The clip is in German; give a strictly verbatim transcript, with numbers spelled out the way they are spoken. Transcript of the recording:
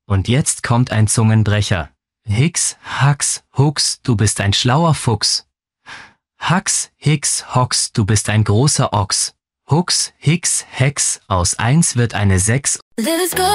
Und jetzt kommt ein Zungenbrecher. Hix, Hax, Hux, du bist ein schlauer Fuchs. Hax, Hix, Hox, du bist ein großer Ochs. Hux, Hix, Hex, aus eins wird eine sechs. Let us go.